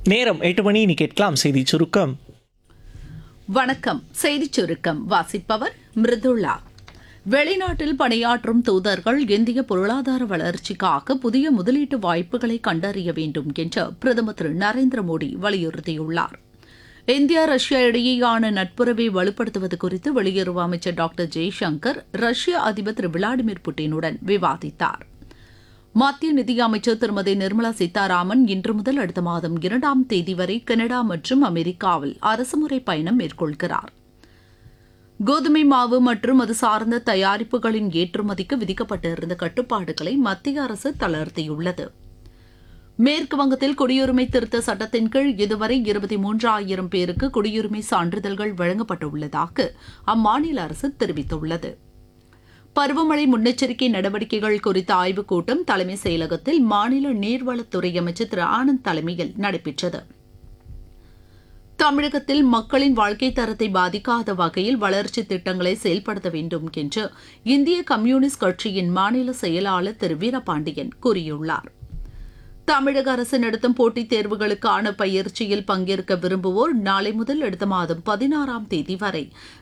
நேரம் 8 மணி. நீ கேட்கலாம் செய்தி சுருக்கம். வணக்கம். செய்திச் சுருக்கம் வாசிப்பவர் மிருதுளா. வெளிநாட்டில் பணியாற்றும் தூதர்கள் இந்திய பொருளாதார வளர்ச்சிக்காக புதிய முதலீட்டு வாய்ப்புகளை கண்டறிய வேண்டும் என்று பிரதமர் திரு நரேந்திர மோடி வலியுறுத்தியுள்ளார். இந்தியா ரஷ்யா இடையேயான நட்புறவை வலுப்படுத்துவது குறித்து வெளியுறவு அமைச்சர் டாக்டர் ஜெய்சங்கர் ரஷ்ய அதிபர் திரு விளாடிமிர் புட்டினுடன் விவாதித்தார். மத்திய நிதியமைச்சர் திருமதி நிர்மலா சீதாராமன் இன்று முதல் அடுத்த மாதம் 2ஆம் தேதி வரை கனடா மற்றும் அமெரிக்காவில் அரசுமுறை பயணம் மேற்கொள்கிறார். கோதுமை மாவு மற்றும் அது சார்ந்த தயாரிப்புகளின் ஏற்றுமதிக்கு விதிக்கப்பட்டிருந்த கட்டுப்பாடுகளை மத்திய அரசு தளர்த்தியுள்ளது. மேற்கு வங்கத்தில் குடியுரிமை திருத்த சட்டத்தின் கீழ் இதுவரை 23,000 பேருக்கு குடியுரிமை சான்றிதழ்கள் வழங்கப்பட்டுள்ளதாக அம்மாநில அரசு தெரிவித்துள்ளது. பருவமழை முன்னெச்சரிக்கை நடவடிக்கைகள் குறித்த ஆய்வுக் கூட்டம் தலைமைச் செயலகத்தில் மாநில நீர்வளத்துறை அமைச்சர் திரு ஆனந்த் தலைமையில் நடைபெற்றது. தமிழகத்தில் மக்களின் வாழ்க்கை தரத்தை பாதிக்காத வகையில் வளர்ச்சித் திட்டங்களை செயல்படுத்த வேண்டும் என்று இந்திய கம்யூனிஸ்ட் கட்சியின் மாநில செயலாளர் திரு வீரபாண்டியன் கூறியுள்ளார். தமிழக அரசு நடத்தும் போட்டித் தேர்வுகளுக்கான பயிற்சியில் பங்கேற்க விரும்புவோர் நாளை முதல் அடுத்த மாதம் 16ஆம் தேதி வரை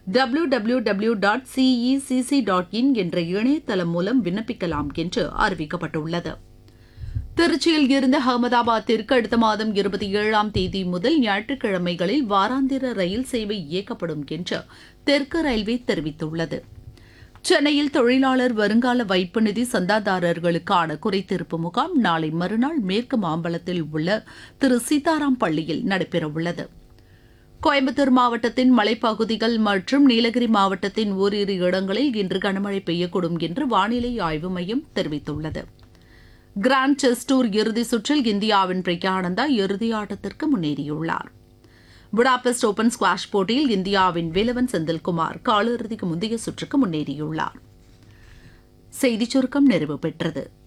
www.cecc.in என்ற இணையதளம் மூலம் விண்ணப்பிக்கலாம் என்று அறிவிக்கப்பட்டுள்ளது. திருச்சியில் இருந்து அகமதாபாத்திற்கு அடுத்த மாதம் 27ஆம் தேதி முதல் ஞாயிற்றுக்கிழமைகளில் வாராந்திர ரயில் சேவை இயக்கப்படும் என்று தெற்கு ரயில்வே தெரிவித்துள்ளது. சென்னையில் தொழிலாளர் வருங்கால வைப்பு நிதி சந்தாதாரர்களுக்கான குறைதீர்ப்பு முகாம் நாளை மறுநாள் மேற்கு மாம்பலத்தில் உள்ள திரு சீதாராம் பள்ளியில் நடைபெறவுள்ளது. கோயம்புத்தூர் மாவட்டத்தின் மலைப்பகுதிகள் மற்றும் நீலகிரி மாவட்டத்தின் ஓரிரு இடங்களில் இன்று கனமழை பெய்யக்கூடும் என்று வானிலை ஆய்வு மையம் தெரிவித்துள்ளது. கிராண்ட் செஸ் டூர் இறுதி சுற்றில் இந்தியாவின் பிரக்யானந்தா இறுதி ஆட்டத்திற்கு முன்னேறியுள்ளார். புடாபெஸ்ட் ஓபன் ஸ்குவாஷ் போட்டியில் இந்தியாவின் வேலவன் செந்தில்குமார் காலிறுதிக்கு முந்தைய சுற்றுக்கு முன்னேறியுள்ளார். செய்திச் சுருக்கம் நிறைவு பெற்றது.